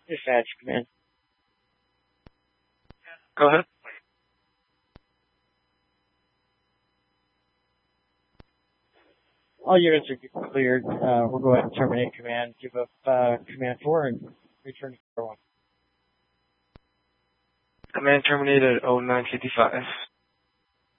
Dispatch command. Go ahead. All units are cleared. We'll go ahead and terminate command. Give up command 4 and return to 1. Command terminated at 0955.